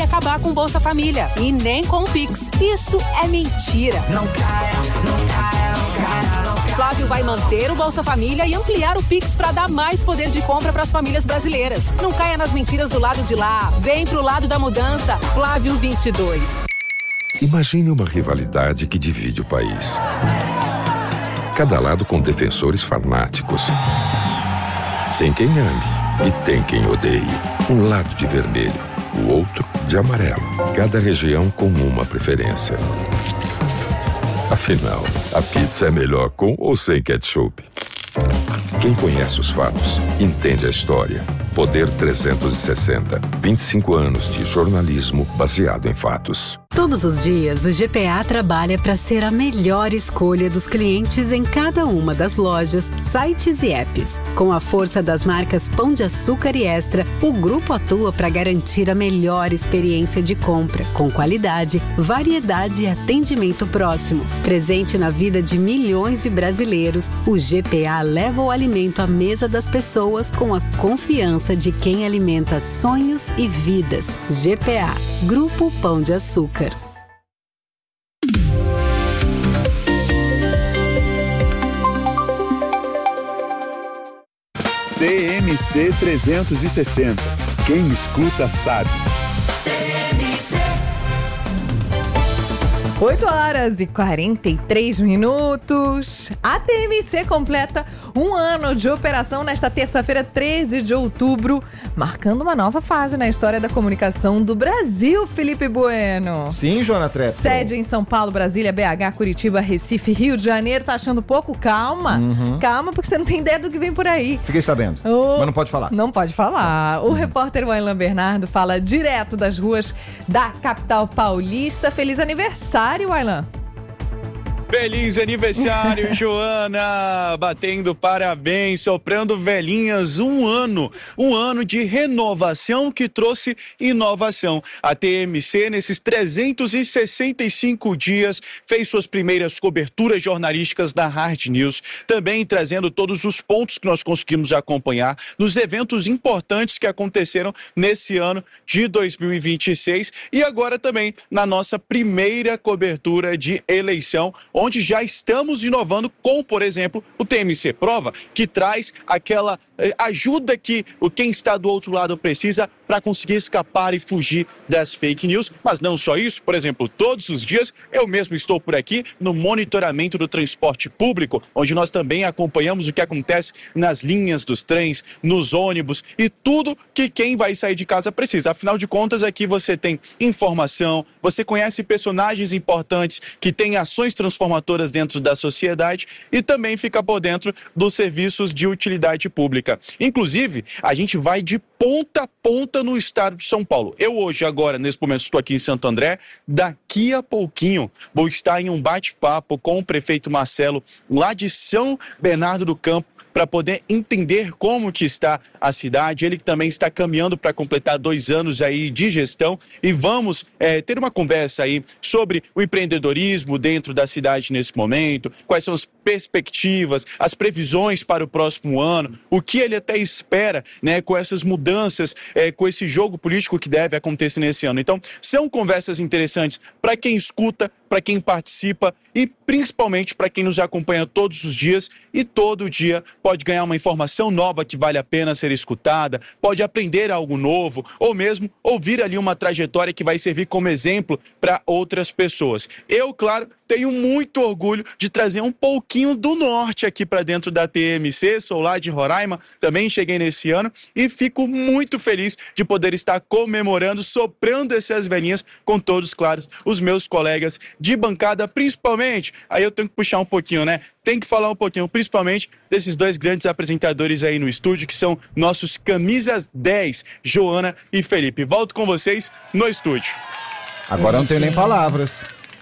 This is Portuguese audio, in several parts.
acabar com o Bolsa Família e nem com o Pix. Isso é mentira. Não caia, não caia, não caia, não caia. Flávio vai manter o Bolsa Família e ampliar o Pix para dar mais poder de compra para as famílias brasileiras. Não caia nas mentiras do lado de lá. Vem pro lado da mudança. Flávio 22. Imagine uma rivalidade que divide o país. Cada lado com defensores fanáticos. Tem quem ame e tem quem odeie. Um lado de vermelho, o outro de amarelo. Cada região com uma preferência. Afinal, a pizza é melhor com ou sem ketchup? Quem conhece os fatos, entende a história. Poder 360. 25 anos de jornalismo baseado em fatos. Todos os dias, o GPA trabalha para ser a melhor escolha dos clientes em cada uma das lojas, sites e apps. Com a força das marcas Pão de Açúcar e Extra, o grupo atua para garantir a melhor experiência de compra, com qualidade, variedade e atendimento próximo. Presente na vida de milhões de brasileiros, o GPA leva o alimento à mesa das pessoas com a confiança de quem alimenta sonhos e vidas. GPA, Grupo Pão de Açúcar. TMC 360. Quem escuta sabe. 8h43. A TMC completa um ano de operação nesta terça-feira, 13 de outubro, marcando uma nova fase na história da comunicação do Brasil, Felipe Bueno. Sim, Joana Trepton. Sede em São Paulo, Brasília, BH, Curitiba, Recife, Rio de Janeiro. Tá achando pouco? Calma. Calma, porque você não tem ideia do que vem por aí. Fiquei sabendo, mas não pode falar. Não pode falar. O repórter Wailan Bernardo fala direto das ruas da capital paulista. Feliz aniversário, Wailan. Feliz aniversário, Joana! Batendo parabéns, soprando velhinhas, um ano de renovação que trouxe inovação. A TMC, nesses 365 dias, fez suas primeiras coberturas jornalísticas da Hard News, também trazendo todos os pontos que nós conseguimos acompanhar nos eventos importantes que aconteceram nesse ano de 2026 e agora também na nossa primeira cobertura de eleição, onde já estamos inovando com, por exemplo, o TMC Prova, que traz aquela ajuda que quem está do outro lado precisa para conseguir escapar e fugir das fake news. Mas não só isso, por exemplo, todos os dias eu mesmo estou por aqui no monitoramento do transporte público, onde nós também acompanhamos o que acontece nas linhas dos trens, nos ônibus e tudo que quem vai sair de casa precisa. Afinal de contas, aqui você tem informação, você conhece personagens importantes que têm ações transformadoras dentro da sociedade e também fica por dentro dos serviços de utilidade pública. Inclusive, a gente vai de ponta a ponta no estado de São Paulo. Eu hoje, agora, nesse momento, estou aqui em Santo André. Daqui a pouquinho vou estar em um bate-papo com o prefeito Marcelo, lá de São Bernardo do Campo, para poder entender como que está a cidade. Ele que também está caminhando para completar 2 anos aí de gestão e vamos ter uma conversa aí sobre o empreendedorismo dentro da cidade nesse momento, quais são as perspectivas, as previsões para o próximo ano, o que ele até espera, né, com essas mudanças, com esse jogo político que deve acontecer nesse ano. Então, são conversas interessantes para quem escuta, para quem participa e principalmente para quem nos acompanha todos os dias e todo dia pode ganhar uma informação nova que vale a pena ser escutada, pode aprender algo novo ou mesmo ouvir ali uma trajetória que vai servir como exemplo para outras pessoas. Eu, claro, tenho muito orgulho de trazer um pouquinho do norte aqui para dentro da TMC, sou lá de Roraima, também cheguei nesse ano e fico muito feliz de poder estar comemorando, soprando essas velhinhas com todos, claro, os meus colegas de bancada, principalmente, aí eu tenho que puxar um pouquinho, né? Tem que falar um pouquinho, principalmente, desses 2 grandes apresentadores aí no estúdio, que são nossos camisas 10, Joana e Felipe. Volto com vocês no estúdio. Agora não tenho nem palavras.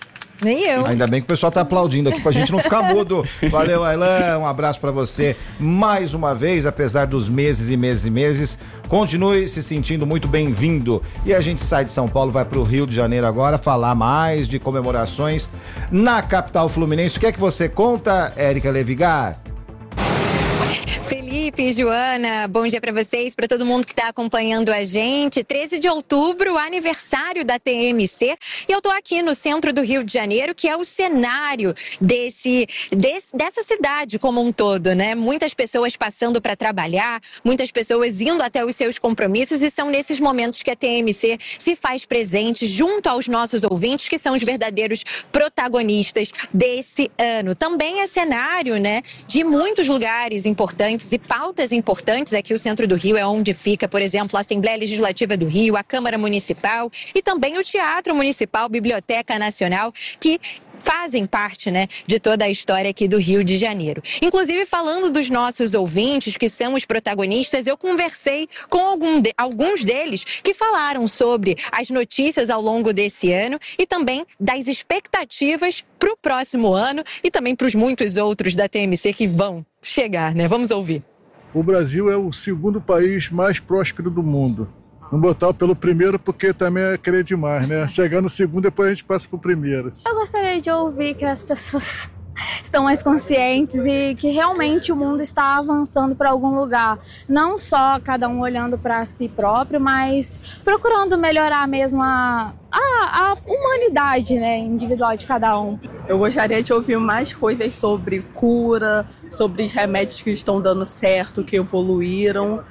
Nem eu. Ainda bem que o pessoal tá aplaudindo aqui pra gente não ficar mudo. Valeu, Wailan, um abraço pra você mais uma vez, apesar dos meses e meses e meses. Continue se sentindo muito bem-vindo. E a gente sai de São Paulo, vai pro Rio de Janeiro agora, falar mais de comemorações na capital fluminense. O que é que você conta, Érica Levigar? Felipe, Felipe, Joana, bom dia para vocês, para todo mundo que está acompanhando a gente. 13 de outubro, aniversário da TMC, e eu tô aqui no centro do Rio de Janeiro, que é o cenário dessa cidade como um todo, né? Muitas pessoas passando para trabalhar, muitas pessoas indo até os seus compromissos, e são nesses momentos que a TMC se faz presente junto aos nossos ouvintes, que são os verdadeiros protagonistas desse ano. Também é cenário, né, de muitos lugares importantes e pautas importantes. Aqui o centro do Rio é onde fica, por exemplo, a Assembleia Legislativa do Rio, a Câmara Municipal e também o Teatro Municipal, Biblioteca Nacional, que fazem parte, né, de toda a história aqui do Rio de Janeiro. Inclusive, falando dos nossos ouvintes, que são os protagonistas, eu conversei com alguns deles que falaram sobre as notícias ao longo desse ano e também das expectativas para o próximo ano e também para os muitos outros da TMC que vão chegar, né? Vamos ouvir. O Brasil é o segundo país mais próspero do mundo. Não botar pelo primeiro porque também é querer demais, né? Chegar no segundo, depois a gente passa pro primeiro. Eu gostaria de ouvir que as pessoas estão mais conscientes e que realmente o mundo está avançando para algum lugar. Não só cada um olhando para si próprio, mas procurando melhorar mesmo a humanidade, né, individual de cada um. Eu gostaria de ouvir mais coisas sobre cura, sobre os remédios que estão dando certo, que evoluíram.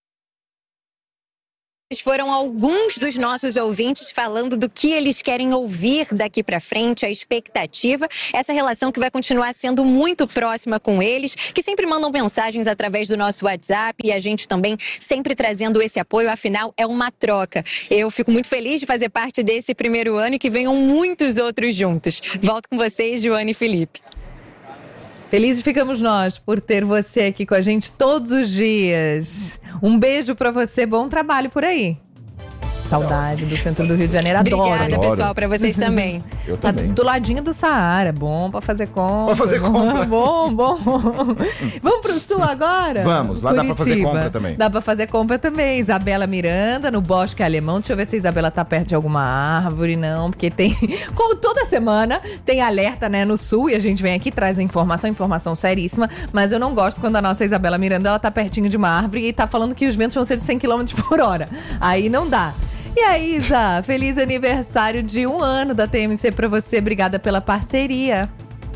Foram alguns dos nossos ouvintes falando do que eles querem ouvir daqui para frente, a expectativa, essa relação que vai continuar sendo muito próxima com eles, que sempre mandam mensagens através do nosso WhatsApp e a gente também sempre trazendo esse apoio, afinal é uma troca. Eu fico muito feliz de fazer parte desse primeiro ano e que venham muitos outros juntos. Volto com vocês, Joana e Felipe. Felizes ficamos nós por ter você aqui com a gente todos os dias. Um beijo pra você, bom trabalho por aí. Saudade do centro do Rio de Janeiro, adoro. Obrigada, pessoal, pra vocês também. Eu também. Do ladinho do Saara, bom pra fazer compra. Pra fazer compra. Bom. Vamos pro sul agora? Vamos, lá Curitiba. dá pra fazer compra também. Dá pra fazer compra também. Isabela Miranda, no Bosque Alemão. Deixa eu ver se a Isabela tá perto de alguma árvore, não. Porque tem, como toda semana, tem alerta, né, no sul. E a gente vem aqui, traz a informação seríssima. Mas eu não gosto quando a nossa Isabela Miranda, ela tá pertinho de uma árvore e tá falando que os ventos vão ser de 100 km por hora. Aí não dá. E aí, Isa, feliz aniversário de 1 ano da TMC pra você. Obrigada pela parceria.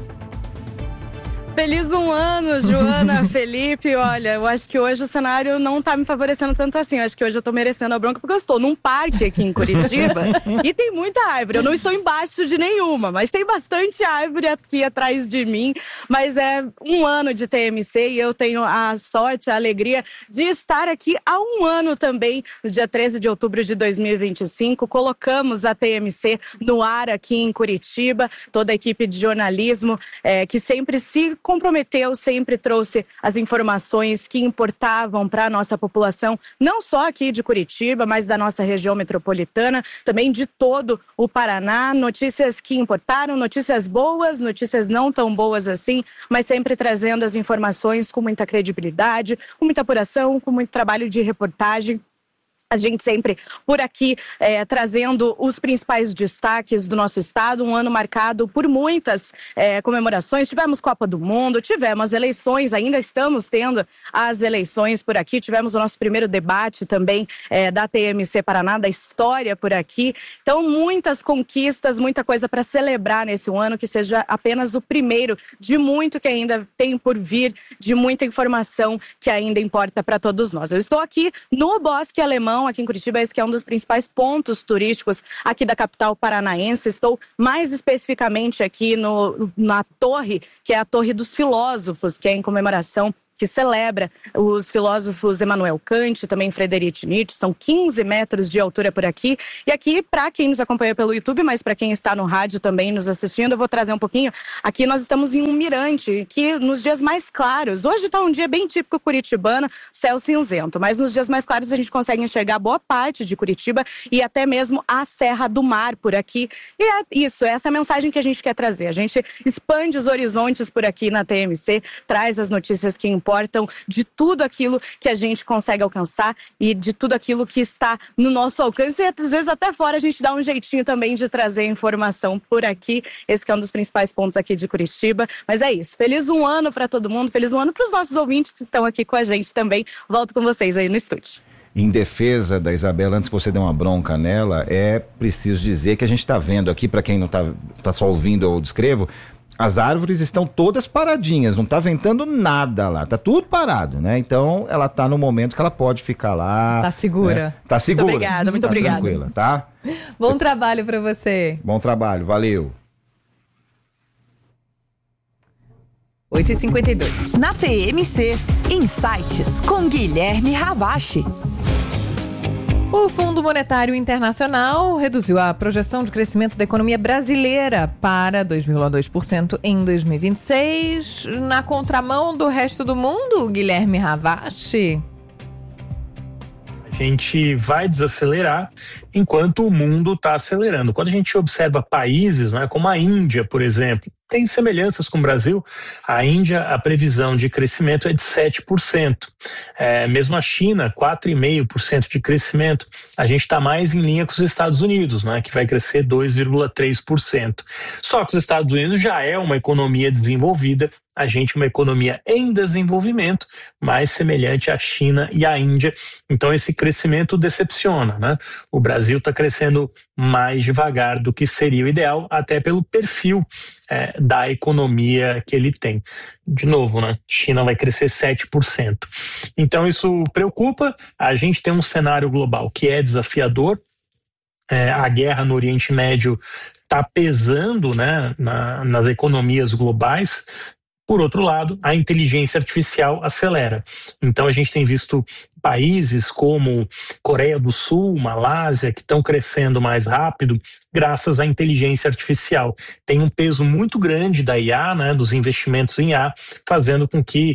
Feliz 1 ano, Joana, Felipe. Olha, eu acho que hoje o cenário não tá me favorecendo tanto assim. Eu acho que hoje eu tô merecendo a bronca porque eu estou num parque aqui em Curitiba e tem muita árvore. Eu não estou embaixo de nenhuma, mas tem bastante árvore aqui atrás de mim. Mas é 1 ano de TMC e eu tenho a sorte, a alegria de estar aqui há 1 ano também. No dia 13 de outubro de 2025, colocamos a TMC no ar aqui em Curitiba. Toda a equipe de jornalismo que sempre se comprometeu, sempre trouxe as informações que importavam para a nossa população, não só aqui de Curitiba, mas da nossa região metropolitana, também de todo o Paraná. Notícias que importaram, notícias boas, notícias não tão boas assim, mas sempre trazendo as informações com muita credibilidade, com muita apuração, com muito trabalho de reportagem. A gente sempre por aqui trazendo os principais destaques do nosso estado, 1 ano marcado por muitas comemorações. Tivemos Copa do Mundo, tivemos eleições, ainda estamos tendo as eleições por aqui. Tivemos o nosso primeiro debate também da TMC Paraná, da história por aqui. Então, muitas conquistas, muita coisa para celebrar nesse 1 ano, que seja apenas o primeiro de muito que ainda tem por vir, de muita informação que ainda importa para todos nós. Eu estou aqui no Bosque Alemão, aqui em Curitiba, esse que é um dos principais pontos turísticos aqui da capital paranaense. Estou mais especificamente aqui na torre, que é a Torre dos Filósofos, que é em comemoração, que celebra os filósofos Immanuel Kant, também Friedrich Nietzsche. São 15 metros de altura por aqui. E aqui, para quem nos acompanha pelo YouTube, mas para quem está no rádio também nos assistindo, eu vou trazer um pouquinho. Aqui nós estamos em um mirante, que nos dias mais claros, hoje está um dia bem típico curitibano, céu cinzento, mas nos dias mais claros a gente consegue enxergar boa parte de Curitiba e até mesmo a Serra do Mar por aqui. E é isso, essa é a mensagem que a gente quer trazer. A gente expande os horizontes por aqui na TMC, traz as notícias que importam importam, de tudo aquilo que a gente consegue alcançar e de tudo aquilo que está no nosso alcance. E às vezes até fora a gente dá um jeitinho também de trazer informação por aqui. Esse que é um dos principais pontos aqui de Curitiba. Mas é isso. Feliz um ano para todo mundo, feliz um ano para os nossos ouvintes que estão aqui com a gente também. Volto com vocês aí no estúdio. Em defesa da Isabela, antes que você dê uma bronca nela, é preciso dizer que a gente está vendo aqui, para quem não tá só ouvindo, eu descrevo, as árvores estão todas paradinhas, não tá ventando nada lá, tá tudo parado, né? Então ela tá no momento que ela pode ficar lá. Tá segura. Né? Tá segura. Muito obrigada, muito obrigada. Tranquila, tá? Bom trabalho para você. Bom trabalho, valeu. 8h52. Na TMC, Insights com Guilherme Ravache. O Fundo Monetário Internacional reduziu a projeção de crescimento da economia brasileira para 2,2% em 2026. Na contramão do resto do mundo, Guilherme Ravache. A gente vai desacelerar enquanto o mundo está acelerando. Quando a gente observa países, né, como a Índia, por exemplo, tem semelhanças com o Brasil. A Índia, a previsão de crescimento é de 7%. Mesmo a China, 4,5% de crescimento. A gente está mais em linha com os Estados Unidos, né, que vai crescer 2,3%. Só que os Estados Unidos já é uma economia desenvolvida, a gente uma economia em desenvolvimento, mais semelhante à China e à Índia. Então esse crescimento decepciona, né? O Brasil está crescendo mais devagar do que seria o ideal, até pelo perfil da economia que ele tem. De novo, né? China vai crescer 7%. Então isso preocupa. A gente tem um cenário global que é desafiador. A guerra no Oriente Médio está pesando, né, nas economias globais. Por outro lado, a inteligência artificial acelera. Então a gente tem visto países como Coreia do Sul, Malásia, que estão crescendo mais rápido graças à inteligência artificial. Tem um peso muito grande da IA, né, dos investimentos em IA, fazendo com que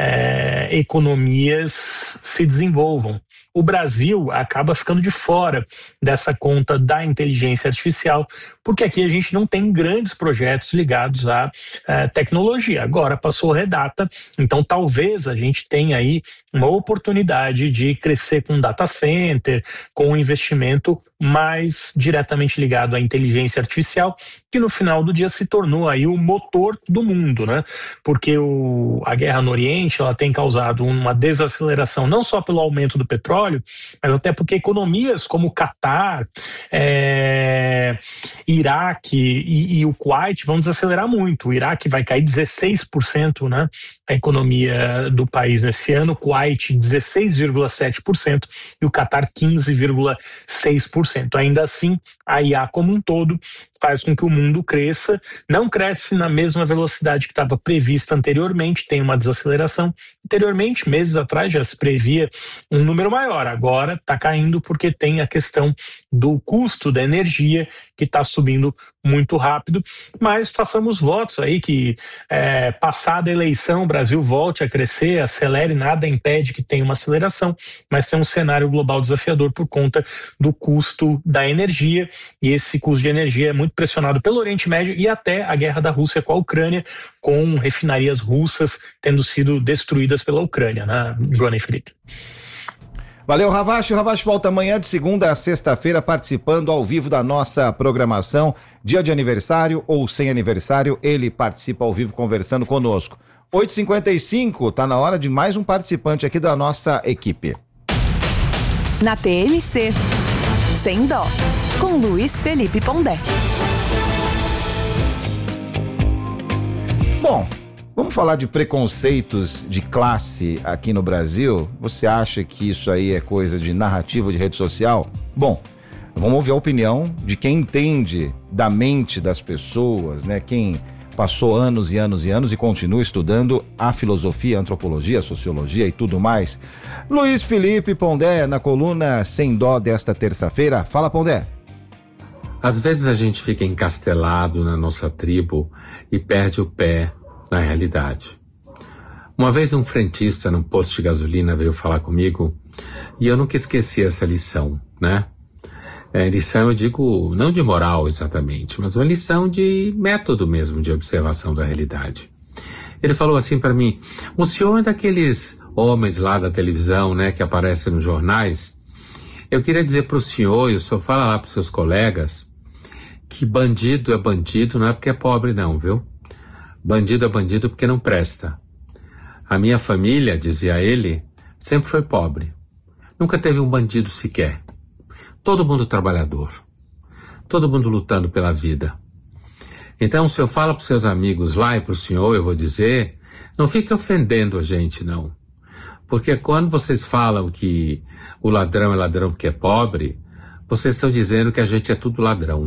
economias se desenvolvam. O Brasil acaba ficando de fora dessa conta da inteligência artificial, porque aqui a gente não tem grandes projetos ligados à tecnologia. Agora passou a redata, então talvez a gente tenha aí uma oportunidade de crescer com data center, com um investimento mais diretamente ligado à inteligência artificial, que no final do dia se tornou aí o motor do mundo, né? Porque a guerra no Oriente, ela tem causado uma desaceleração não só pelo aumento do petróleo, mas até porque economias como o Catar, Iraque e o Kuwait vão desacelerar muito. O Iraque vai cair 16%, né? A economia do país nesse ano, o Kuwait 16,7% e o Catar 15,6%. Ainda assim, a IA como um todo faz com que o mundo cresça, não cresce na mesma velocidade que estava prevista anteriormente, tem uma desaceleração. Anteriormente, meses atrás, já se previa um número maior, agora está caindo porque tem a questão do custo da energia que está subindo muito rápido, mas façamos votos aí que passada a eleição o Brasil volte a crescer, acelere, nada impede que tenha uma aceleração, mas tem um cenário global desafiador por conta do custo da energia, e esse custo de energia é muito pressionado pelo Oriente Médio e até a guerra da Rússia com a Ucrânia, com refinarias russas tendo sido destruídas pela Ucrânia, né, Joana e Felipe? Valeu, Ravache. O Ravache volta amanhã de segunda a sexta-feira participando ao vivo da nossa programação. Dia de aniversário ou sem aniversário, ele participa ao vivo conversando conosco. 8h55, tá na hora de mais um participante aqui da nossa equipe. Na TMC, Sem Dó, com Luiz Felipe Pondé. Bom, vamos falar de preconceitos de classe aqui no Brasil? Você acha que isso aí é coisa de narrativa de rede social? Bom, vamos ouvir a opinião de quem entende da mente das pessoas, né? Quem passou anos e anos e anos e continua estudando a filosofia, a antropologia, a sociologia e tudo mais. Luiz Felipe Pondé, na coluna Sem Dó desta terça-feira. Fala, Pondé. Às vezes a gente fica encastelado na nossa tribo e perde o pé na realidade. Uma vez um frentista num posto de gasolina veio falar comigo e eu nunca esqueci essa lição, né? Lição, eu digo, não de moral exatamente, mas uma lição de método mesmo de observação da realidade. Ele falou assim para mim: o senhor é daqueles homens lá da televisão, né, que aparecem nos jornais. Eu queria dizer para o senhor, e o senhor fala lá para os seus colegas, que bandido é bandido não é porque é pobre não, viu? Bandido é bandido porque não presta. A minha família, dizia ele, sempre foi pobre. Nunca teve um bandido sequer. Todo mundo trabalhador. Todo mundo lutando pela vida. Então, se eu falo para os seus amigos lá e para o senhor, eu vou dizer, não fique ofendendo a gente, não. Porque quando vocês falam que o ladrão é ladrão porque é pobre, vocês estão dizendo que a gente é tudo ladrão.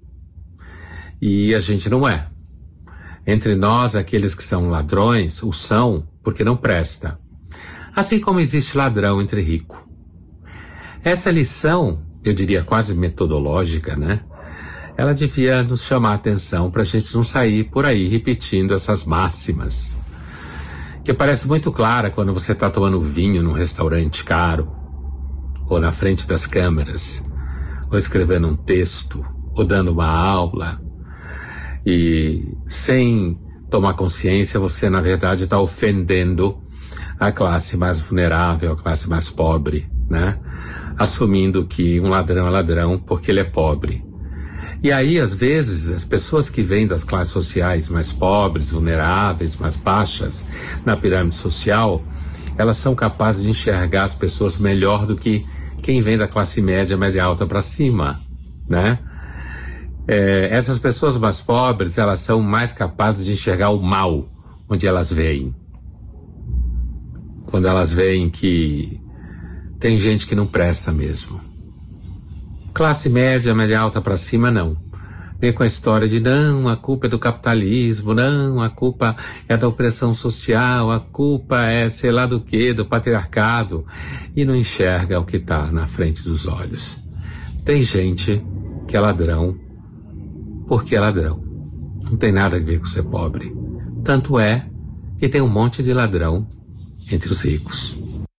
E a gente não é. Entre nós, aqueles que são ladrões, o são porque não presta. Assim como existe ladrão entre rico. Essa lição, eu diria quase metodológica, né? Ela devia nos chamar a atenção para a gente não sair por aí repetindo essas máximas. Que parece muito clara quando você está tomando vinho num restaurante caro, ou na frente das câmeras, ou escrevendo um texto, ou dando uma aula. E sem tomar consciência, você na verdade está ofendendo a classe mais vulnerável, a classe mais pobre, né? Assumindo que um ladrão é ladrão porque ele é pobre. E aí, às vezes, as pessoas que vêm das classes sociais mais pobres, vulneráveis, mais baixas na pirâmide social, elas são capazes de enxergar as pessoas melhor do que quem vem da classe média, média alta para cima, né? Essas pessoas mais pobres, elas são mais capazes de enxergar o mal onde elas veem. Quando elas veem que tem gente que não presta mesmo. Classe média, média alta para cima, não. Vem com a história de não, a culpa é do capitalismo, não, a culpa é da opressão social, a culpa é sei lá do que, do patriarcado. E não enxerga o que está na frente dos olhos. Tem gente que é ladrão porque é ladrão. Não tem nada a ver com ser pobre. Tanto é que tem um monte de ladrão entre os ricos.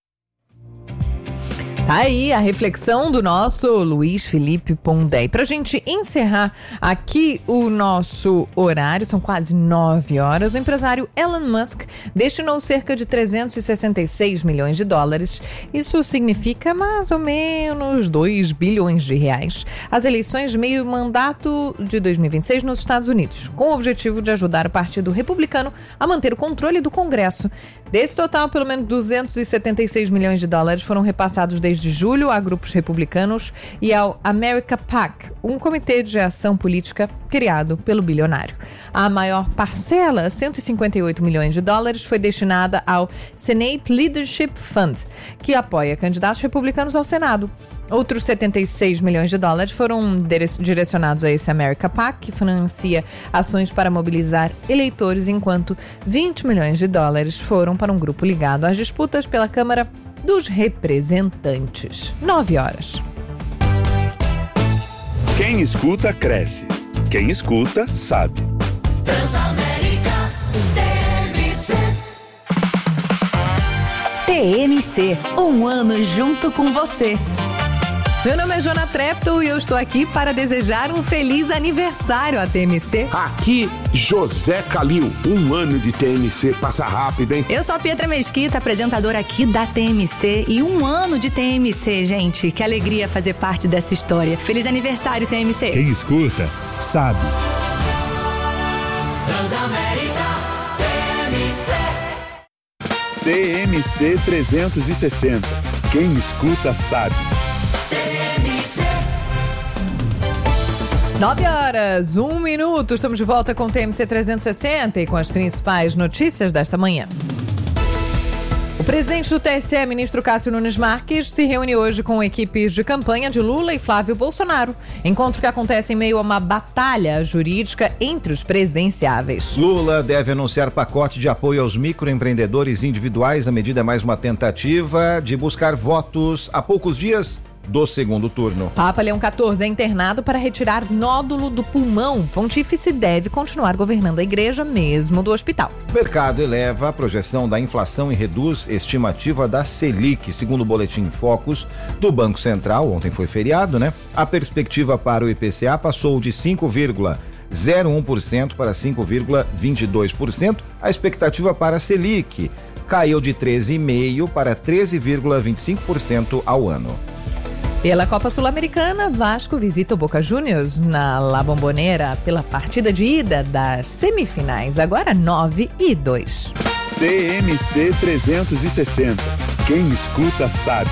Tá aí a reflexão do nosso Luiz Felipe Pondé. Pra gente encerrar aqui o nosso horário, são quase 9 horas, o empresário Elon Musk destinou cerca de 366 milhões de dólares. Isso significa mais ou menos 2 bilhões de reais. As eleições de meio mandato de 2026 nos Estados Unidos, com o objetivo de ajudar o Partido Republicano a manter o controle do Congresso. Desse total, pelo menos 276 milhões de dólares foram repassados desde julho a grupos republicanos e ao America PAC, um comitê de ação política criado pelo bilionário. A maior parcela, 158 milhões de dólares, foi destinada ao Senate Leadership Fund, que apoia candidatos republicanos ao Senado. Outros 76 milhões de dólares foram direcionados a esse America PAC, que financia ações para mobilizar eleitores, enquanto 20 milhões de dólares foram para um grupo ligado às disputas pela Câmara dos Representantes. 9 horas. Quem escuta, cresce. Quem escuta, sabe. Transamérica TMC, um ano junto com você. Meu nome é Jona Treptow e eu estou aqui para desejar um feliz aniversário à TMC. Aqui, José Calil. Um ano de TMC passa rápido, hein? Eu sou a Pietra Mesquita, apresentadora aqui da TMC. E um ano de TMC, gente. Que alegria fazer parte dessa história. Feliz aniversário, TMC. Quem escuta, sabe. TMC 360. Quem escuta, sabe. 9 horas, 1 minuto. Estamos de volta com o TMC 360 e com as principais notícias desta manhã. O presidente do TSE, ministro Cássio Nunes Marques, se reúne hoje com equipes de campanha de Lula e Flávio Bolsonaro. Encontro que acontece em meio a uma batalha jurídica entre os presidenciáveis. Lula deve anunciar pacote de apoio aos microempreendedores individuais. A medida é mais uma tentativa de buscar votos a poucos dias do segundo turno. Papa Leão XIV é internado para retirar nódulo do pulmão. Pontífice deve continuar governando a igreja mesmo do hospital. O mercado eleva a projeção da inflação e reduz estimativa da Selic. Segundo o boletim Focus do Banco Central, ontem foi feriado, né? A perspectiva para o IPCA passou de 5,0 0,1% para 5,22%. A expectativa para a Selic caiu de 13,5% para 13,25% ao ano. Pela Copa Sul-Americana, Vasco visita o Boca Juniors na La Bombonera pela partida de ida das semifinais, agora 9-2. TMC 360. Quem escuta sabe.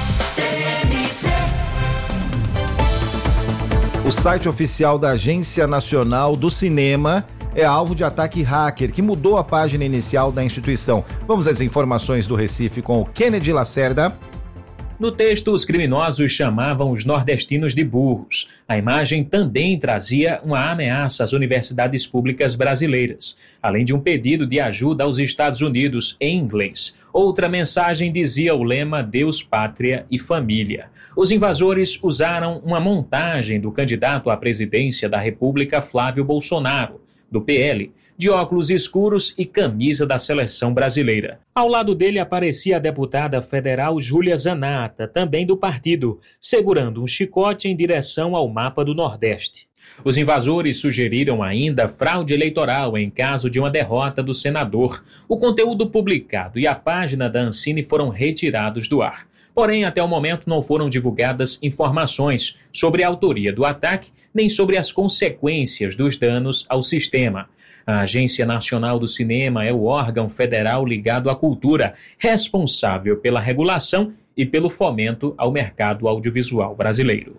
O site oficial da Agência Nacional do Cinema é alvo de ataque hacker que mudou a página inicial da instituição. Vamos às informações do Recife com o Kennedy Lacerda. No texto, os criminosos chamavam os nordestinos de burros. A imagem também trazia uma ameaça às universidades públicas brasileiras, além de um pedido de ajuda aos Estados Unidos em inglês. Outra mensagem dizia o lema Deus, Pátria e Família. Os invasores usaram uma montagem do candidato à presidência da República, Flávio Bolsonaro, do PL, de óculos escuros e camisa da seleção brasileira. Ao lado dele aparecia a deputada federal Júlia Zanata, também do partido, segurando um chicote em direção ao mapa do Nordeste. Os invasores sugeriram ainda fraude eleitoral em caso de uma derrota do senador. O conteúdo publicado e a página da Ancine foram retirados do ar. Porém, até o momento não foram divulgadas informações sobre a autoria do ataque, nem sobre as consequências dos danos ao sistema. A Agência Nacional do Cinema é o órgão federal ligado à cultura, responsável pela regulação e pelo fomento ao mercado audiovisual brasileiro.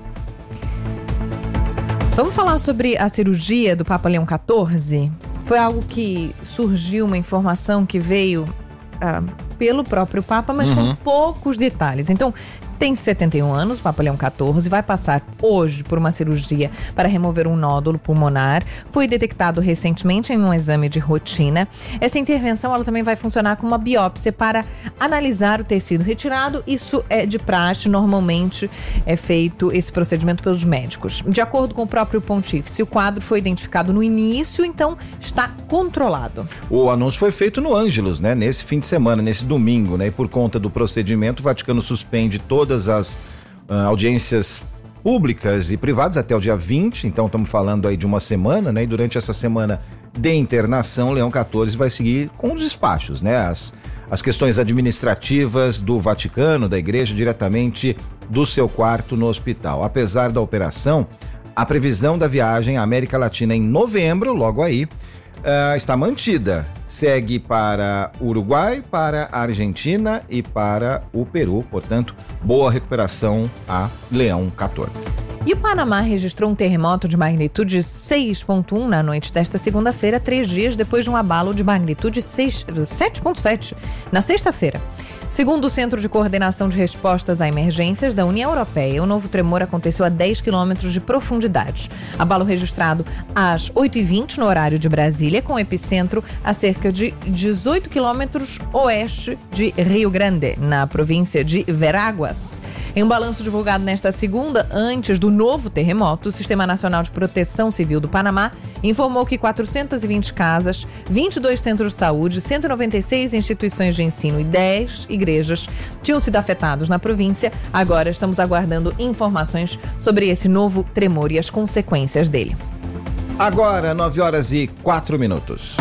Vamos falar sobre a cirurgia do Papa Leão XIV? Foi algo que surgiu, uma informação que veio pelo próprio Papa, mas com poucos detalhes. Então, tem 71 anos, o Papa Leão XIV vai passar hoje por uma cirurgia para remover um nódulo pulmonar. Foi detectado recentemente em um exame de rotina. Essa intervenção ela também vai funcionar como uma biópsia para analisar o tecido retirado. Isso é de praxe, normalmente é feito esse procedimento pelos médicos. De acordo com o próprio pontífice, o quadro foi identificado no início, então está controlado. O anúncio foi feito no Ângelus, né? Nesse fim de semana, nesse domingo, né? E por conta do procedimento, o Vaticano suspende todas as audiências públicas e privadas até o dia 20, então estamos falando aí de uma semana, né? E durante essa semana de internação, Leão XIV vai seguir com os despachos, né? As questões administrativas do Vaticano, da igreja, diretamente do seu quarto no hospital. Apesar da operação, a previsão da viagem à América Latina em novembro, logo aí, está mantida. Segue para o Uruguai, para a Argentina e para o Peru. Portanto, boa recuperação a Leão XIV. E o Panamá registrou um terremoto de magnitude 6,1 na noite desta segunda-feira, 3 dias depois de um abalo de magnitude 7,7 na sexta-feira. Segundo o Centro de Coordenação de Respostas a Emergências da União Europeia, o novo tremor aconteceu a 10 quilômetros de profundidade. Abalo registrado às 8h20 no horário de Brasília, com epicentro a cerca de 18 quilômetros oeste de Rio Grande, na província de Veraguas. Em um balanço divulgado nesta segunda, antes do novo terremoto, o Sistema Nacional de Proteção Civil do Panamá informou que 420 casas, 22 centros de saúde, 196 instituições de ensino e 10 igrejas tinham sido afetados na província. Agora estamos aguardando informações sobre esse novo tremor e as consequências dele. Agora, 9h04.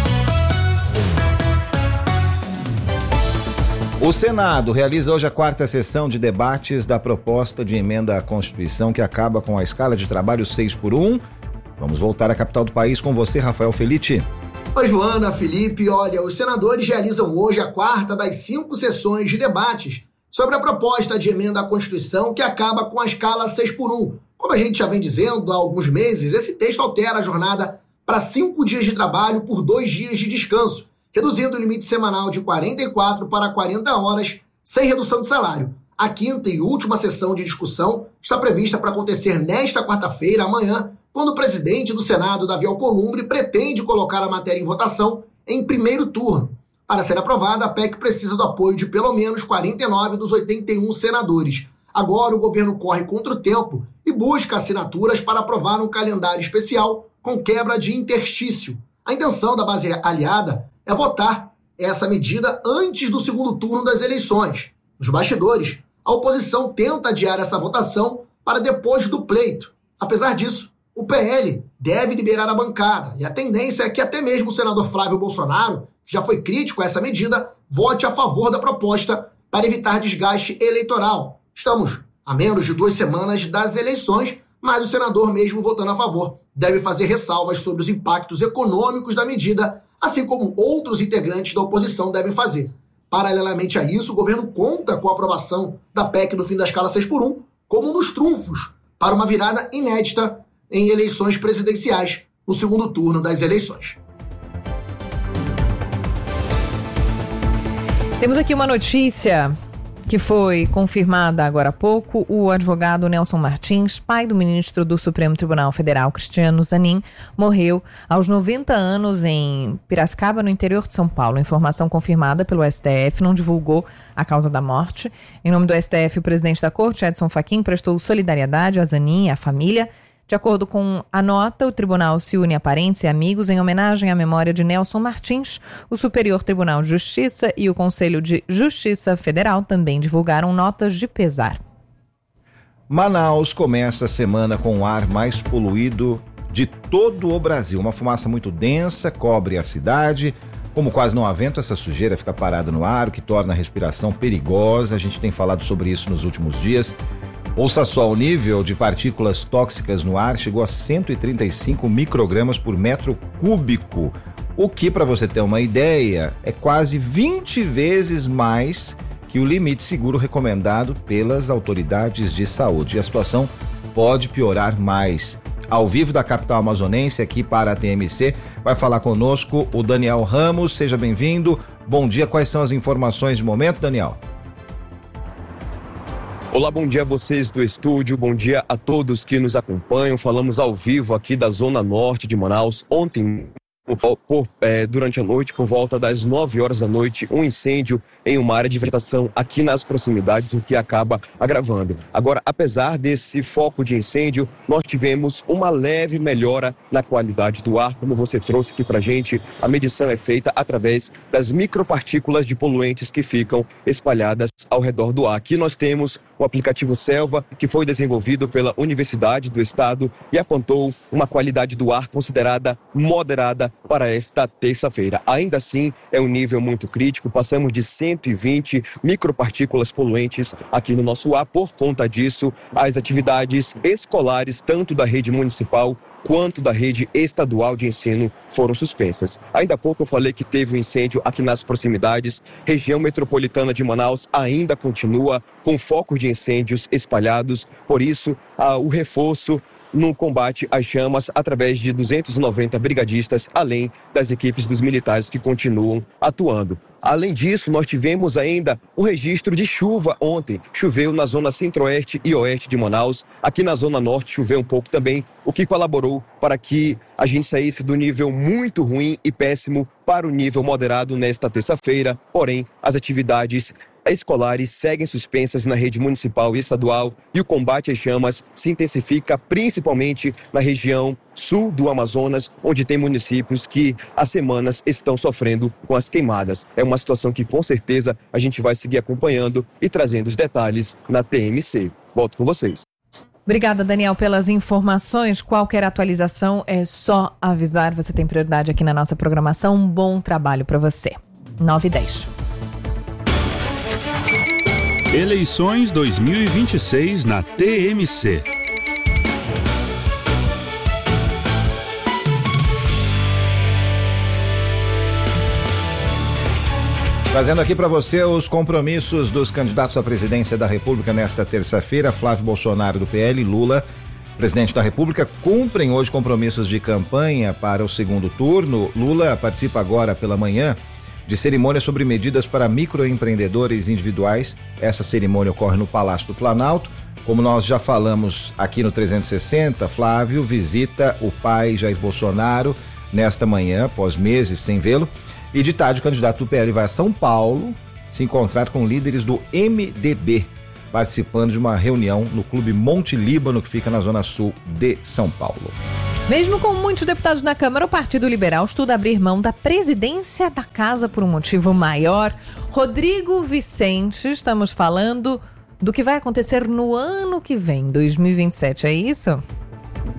O Senado realiza hoje a 4ª sessão de debates da proposta de emenda à Constituição que acaba com a escala de trabalho 6x1. Vamos voltar à capital do país com você, Rafael Felitti. Oi, Joana, Felipe. Olha, os senadores realizam hoje a 4ª das 5 sessões de debates sobre a proposta de emenda à Constituição que acaba com a escala 6x1. Como a gente já vem dizendo há alguns meses, esse texto altera a jornada para 5 dias de trabalho por 2 dias de descanso, reduzindo o limite semanal de 44 para 40 horas, sem redução de salário. A 5ª e última sessão de discussão está prevista para acontecer nesta quarta-feira, amanhã, quando o presidente do Senado, Davi Alcolumbre, pretende colocar a matéria em votação em primeiro turno. Para ser aprovada, a PEC precisa do apoio de pelo menos 49 dos 81 senadores. Agora o governo corre contra o tempo e busca assinaturas para aprovar um calendário especial com quebra de interstício. A intenção da base aliada é votar essa medida antes do segundo turno das eleições. Nos bastidores, a oposição tenta adiar essa votação para depois do pleito. Apesar disso, o PL deve liberar a bancada. E a tendência é que até mesmo o senador Flávio Bolsonaro, que já foi crítico a essa medida, vote a favor da proposta para evitar desgaste eleitoral. Estamos a menos de 2 semanas das eleições, mas o senador, mesmo votando a favor, deve fazer ressalvas sobre os impactos econômicos da medida, assim como outros integrantes da oposição devem fazer. Paralelamente a isso, o governo conta com a aprovação da PEC do fim da escala 6x1 como um dos trunfos para uma virada inédita em eleições presidenciais no segundo turno das eleições. Temos aqui uma notícia que foi confirmada agora há pouco. O advogado Nelson Martins, pai do ministro do Supremo Tribunal Federal, Cristiano Zanin, morreu aos 90 anos em Piracicaba, no interior de São Paulo. Informação confirmada pelo STF, não divulgou a causa da morte. Em nome do STF, o presidente da Corte, Edson Fachin, prestou solidariedade a Zanin e à família. De acordo com a nota, o tribunal se une a parentes e amigos em homenagem à memória de Nelson Martins. O Superior Tribunal de Justiça e o Conselho de Justiça Federal também divulgaram notas de pesar. Manaus começa a semana com o ar mais poluído de todo o Brasil. Uma fumaça muito densa cobre a cidade. Como quase não há vento, essa sujeira fica parada no ar, o que torna a respiração perigosa. A gente tem falado sobre isso nos últimos dias. Ouça só, o nível de partículas tóxicas no ar chegou a 135 microgramas por metro cúbico, o que, para você ter uma ideia, é quase 20 vezes mais que o limite seguro recomendado pelas autoridades de saúde. E a situação pode piorar mais. Ao vivo da capital amazonense, aqui para a TMC, vai falar conosco o Daniel Ramos. Seja bem-vindo. Bom dia, quais são as informações de momento, Daniel? Olá, bom dia a vocês do estúdio, bom dia a todos que nos acompanham. Falamos ao vivo aqui da Zona Norte de Manaus. Ontem, durante a noite, por volta das 9 horas da noite, um incêndio em uma área de vegetação aqui nas proximidades, o que acaba agravando. Agora, apesar desse foco de incêndio, nós tivemos uma leve melhora na qualidade do ar, como você trouxe aqui pra gente. A medição é feita através das micropartículas de poluentes que ficam espalhadas ao redor do ar. Aqui nós temos o aplicativo Selva, que foi desenvolvido pela Universidade do Estado e apontou uma qualidade do ar considerada moderada para esta terça-feira. Ainda assim, é um nível muito crítico, passamos de 120 micropartículas poluentes aqui no nosso ar. Por conta disso, as atividades escolares, tanto da rede municipal quanto da rede estadual de ensino, foram suspensas. Ainda há pouco eu falei que teve um incêndio aqui nas proximidades. Região metropolitana de Manaus ainda continua com focos de incêndios espalhados, por isso o reforço no combate às chamas através de 290 brigadistas, além das equipes dos militares que continuam atuando. Além disso, nós tivemos ainda um registro de chuva ontem. Choveu na zona centro-oeste e oeste de Manaus. Aqui na zona norte choveu um pouco também, o que colaborou para que a gente saísse do nível muito ruim e péssimo para o nível moderado nesta terça-feira. Porém, as atividades escolares seguem suspensas na rede municipal e estadual e o combate às chamas se intensifica principalmente na região sul do Amazonas, onde tem municípios que há semanas estão sofrendo com as queimadas. É uma situação que com certeza a gente vai seguir acompanhando e trazendo os detalhes na TMC. Volto com vocês. Obrigada, Daniel, pelas informações. Qualquer atualização é só avisar. Você tem prioridade aqui na nossa programação. Um bom trabalho para você. 9h10. Eleições 2026 na TMC. Trazendo aqui para você os compromissos dos candidatos à presidência da República nesta terça-feira. Flávio Bolsonaro do PL, Lula, presidente da República, cumprem hoje compromissos de campanha para o segundo turno. Lula participa agora pela manhã de cerimônia sobre medidas para microempreendedores individuais. Essa cerimônia ocorre no Palácio do Planalto. Como nós já falamos aqui no 360, Flávio visita o pai Jair Bolsonaro nesta manhã, após meses sem vê-lo. E de tarde, o candidato do PL vai a São Paulo se encontrar com líderes do MDB, participando de uma reunião no Clube Monte Líbano, que fica na zona sul de São Paulo. Mesmo com muitos deputados na Câmara, o Partido Liberal estuda abrir mão da presidência da casa por um motivo maior. Rodrigo Vicente, estamos falando do que vai acontecer no ano que vem, 2027, é isso?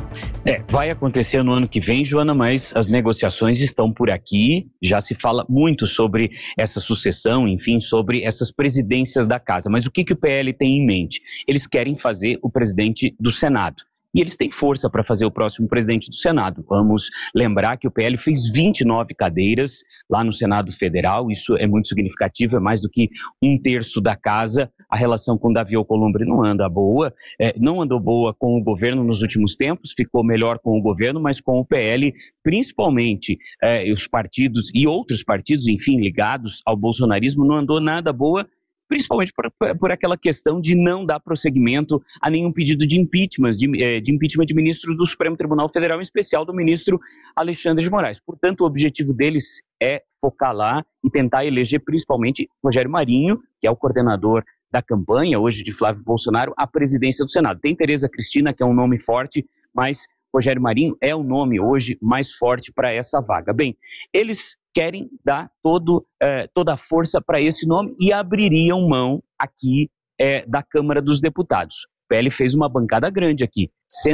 Vai acontecer no ano que vem, Joana, mas as negociações estão por aqui. Já se fala muito sobre essa sucessão, enfim, sobre essas presidências da casa. Mas o que o PL tem em mente? Eles querem fazer o presidente do Senado. E eles têm força para fazer o próximo presidente do Senado. Vamos lembrar que o PL fez 29 cadeiras lá no Senado Federal. Isso é muito significativo, é mais do que 1/3 da casa. A relação com Davi Alcolumbre não anda boa, não andou boa com o governo nos últimos tempos, ficou melhor com o governo, mas com o PL, principalmente os partidos e outros partidos, enfim, ligados ao bolsonarismo, não andou nada boa, principalmente por aquela questão de não dar prosseguimento a nenhum pedido de impeachment, de impeachment de ministros do Supremo Tribunal Federal, em especial do ministro Alexandre de Moraes. Portanto, o objetivo deles é focar lá e tentar eleger principalmente Rogério Marinho, que é o coordenador da campanha hoje de Flávio Bolsonaro, à presidência do Senado. Tem Tereza Cristina, que é um nome forte, mas Rogério Marinho é o nome hoje mais forte para essa vaga. Bem, eles querem dar toda a força para esse nome e abririam mão aqui da Câmara dos Deputados. O PL fez uma bancada grande aqui,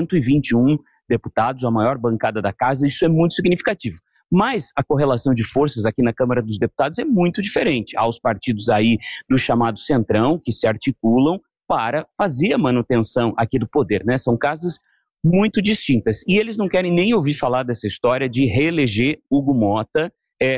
121 deputados, a maior bancada da casa, isso é muito significativo. Mas a correlação de forças aqui na Câmara dos Deputados é muito diferente. Há os partidos aí do chamado Centrão, que se articulam para fazer a manutenção aqui do poder, né? São casas muito distintas. E eles não querem nem ouvir falar dessa história de reeleger Hugo Mota,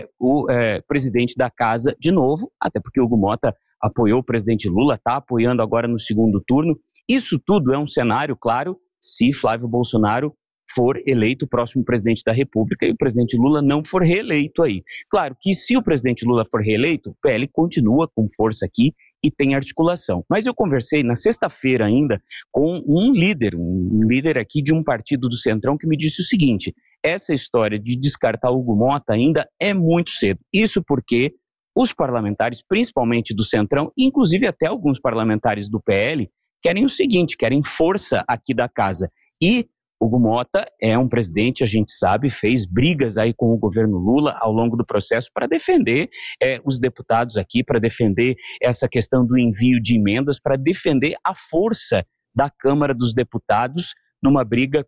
o presidente da casa de novo, até porque Hugo Mota apoiou o presidente Lula, está apoiando agora no segundo turno. Isso tudo é um cenário, claro, se Flávio Bolsonaro for eleito o próximo presidente da República e o presidente Lula não for reeleito aí. Claro que se o presidente Lula for reeleito, o PL continua com força aqui e tem articulação. Mas eu conversei na sexta-feira ainda com um líder aqui de um partido do Centrão que me disse o seguinte: essa história de descartar Hugo Mota ainda é muito cedo. Isso porque os parlamentares, principalmente do Centrão, inclusive até alguns parlamentares do PL, querem o seguinte, querem força aqui da casa. E Hugo Mota é um presidente, a gente sabe, fez brigas aí com o governo Lula ao longo do processo para defender os deputados aqui, para defender essa questão do envio de emendas, para defender a força da Câmara dos Deputados numa briga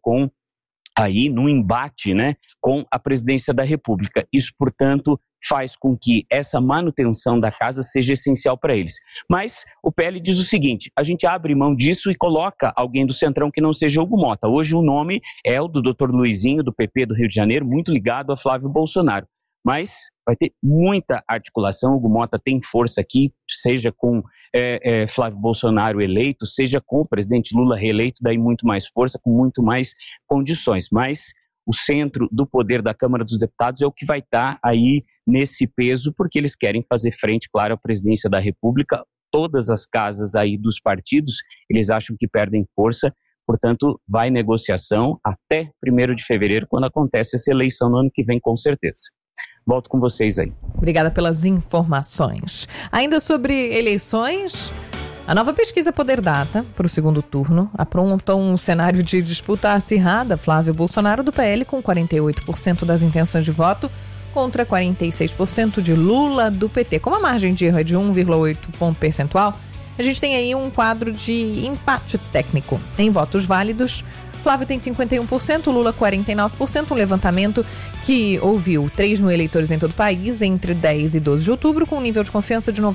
num embate, né, com a presidência da República. Isso, portanto, faz com que essa manutenção da casa seja essencial para eles. Mas o PL diz o seguinte: a gente abre mão disso e coloca alguém do Centrão que não seja Hugo Mota. Hoje o nome é o do Dr. Luizinho, do PP do Rio de Janeiro, muito ligado a Flávio Bolsonaro. Mas vai ter muita articulação. Hugo Mota tem força aqui, seja com Flávio Bolsonaro eleito, seja com o presidente Lula reeleito, daí muito mais força, com muito mais condições. Mas o centro do poder da Câmara dos Deputados é o que vai estar aí nesse peso, porque eles querem fazer frente, claro, à presidência da República. Todas as casas aí dos partidos, eles acham que perdem força, portanto, vai negociação até 1º de fevereiro, quando acontece essa eleição no ano que vem, com certeza. Volto com vocês aí. Obrigada pelas informações. Ainda sobre eleições, a nova pesquisa Poder Data para o segundo turno apronta um cenário de disputa acirrada. Flávio Bolsonaro do PL com 48% das intenções de voto contra 46% de Lula do PT. Como a margem de erro é de 1,8 ponto percentual, a gente tem aí um quadro de empate técnico. Em votos válidos, Flávio tem 51%, Lula 49%, um levantamento que ouviu 3 mil eleitores em todo o país entre 10 e 12 de outubro, com um nível de confiança de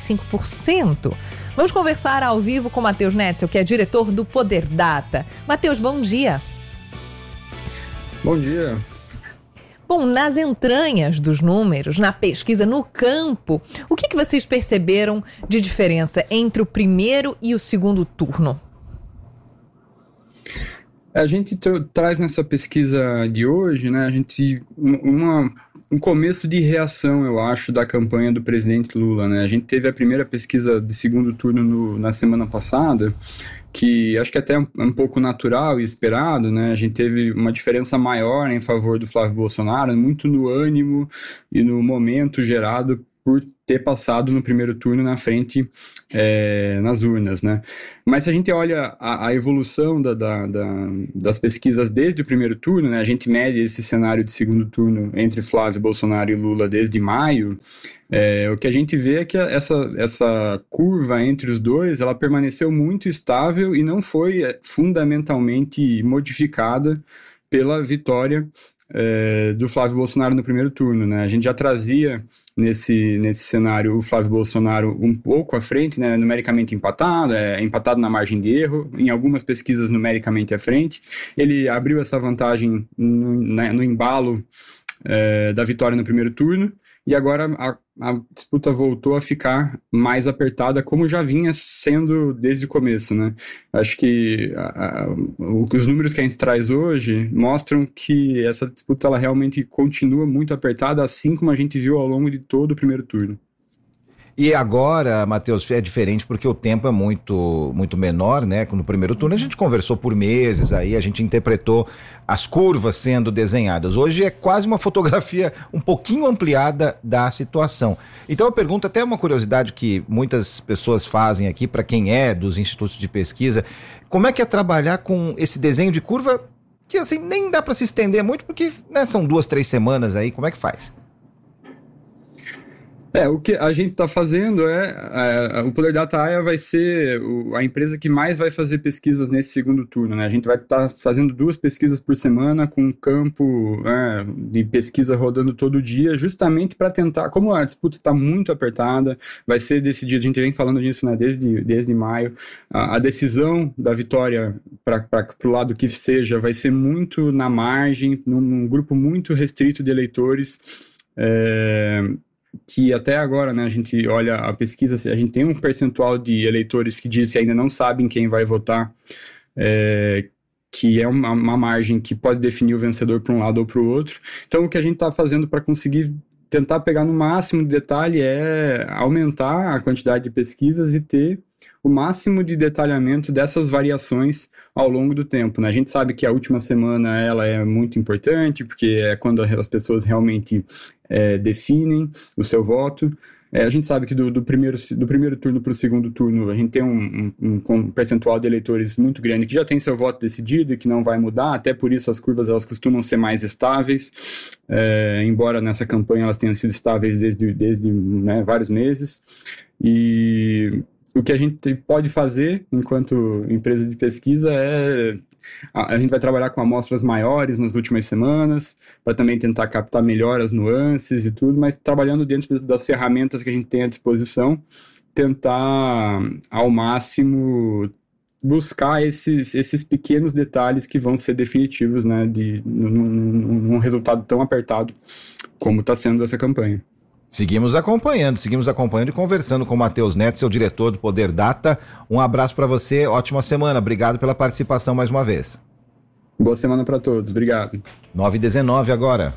95%. Vamos conversar ao vivo com Matheus Netzel, que é diretor do Poder Data. Matheus, bom dia. Bom dia. Bom, nas entranhas dos números, na pesquisa, no campo, o que vocês perceberam de diferença entre o primeiro e o segundo turno? A gente traz nessa pesquisa de hoje, né, um começo de reação, eu acho, da campanha do presidente Lula, né? A gente teve a primeira pesquisa de segundo turno na semana passada, que acho que até é um pouco natural e esperado, né? A gente teve uma diferença maior em favor do Flávio Bolsonaro, muito no ânimo e no momento gerado por ter passado no primeiro turno na frente nas urnas, né? Mas se a gente olha a evolução das pesquisas desde o primeiro turno, né? A gente mede esse cenário de segundo turno entre Flávio Bolsonaro e Lula desde maio, o que a gente vê é que essa curva entre os dois, ela permaneceu muito estável e não foi fundamentalmente modificada pela vitória do Flávio Bolsonaro no primeiro turno, né? A gente já trazia nesse cenário o Flávio Bolsonaro um pouco à frente, né? Numericamente empatado, empatado na margem de erro, em algumas pesquisas numericamente à frente. Ele abriu essa vantagem no embalo da vitória no primeiro turno, e agora a disputa voltou a ficar mais apertada, como já vinha sendo desde o começo, né? Acho que os números que a gente traz hoje mostram que essa disputa ela realmente continua muito apertada, assim como a gente viu ao longo de todo o primeiro turno. E agora, Matheus, é diferente porque o tempo é muito, muito menor, né? No primeiro turno a gente conversou por meses, aí a gente interpretou as curvas sendo desenhadas. Hoje é quase uma fotografia um pouquinho ampliada da situação. Então eu pergunto, até uma curiosidade que muitas pessoas fazem aqui, para quem é dos institutos de pesquisa, como é que é trabalhar com esse desenho de curva que assim nem dá para se estender muito, porque né, são 2-3 semanas aí, como é que faz? O que a gente está fazendo o Poder Data AIA vai ser a empresa que mais vai fazer pesquisas nesse segundo turno, né? A gente vai estar fazendo 2 pesquisas por semana, com um campo de pesquisa rodando todo dia, justamente para tentar, como a disputa está muito apertada, vai ser decidido, a gente vem falando disso, né, desde maio, a decisão da vitória para o lado que seja vai ser muito na margem, num grupo muito restrito de eleitores, que até agora, né, a gente olha a pesquisa, a gente tem um percentual de eleitores que diz que ainda não sabem quem vai votar, que é uma margem que pode definir o vencedor para um lado ou para o outro. Então, o que a gente está fazendo para conseguir tentar pegar no máximo de detalhe é aumentar a quantidade de pesquisas e ter o máximo de detalhamento dessas variações ao longo do tempo, né? A gente sabe que a última semana ela é muito importante, porque é quando as pessoas realmente definem o seu voto. A gente sabe que do primeiro turno para o segundo turno a gente tem um percentual de eleitores muito grande que já tem seu voto decidido e que não vai mudar, até por isso as curvas elas costumam ser mais estáveis, embora nessa campanha elas tenham sido estáveis desde né, vários meses. E o que a gente pode fazer enquanto empresa de pesquisa a gente vai trabalhar com amostras maiores nas últimas semanas, para também tentar captar melhor as nuances e tudo, mas trabalhando dentro das ferramentas que a gente tem à disposição, tentar ao máximo buscar esses pequenos detalhes que vão ser definitivos, né, num resultado tão apertado como está sendo essa campanha. Seguimos acompanhando e conversando com o Matheus Neto, seu diretor do Poder Data. Um abraço para você, ótima semana, obrigado pela participação mais uma vez. Boa semana para todos, obrigado. 9h19 agora.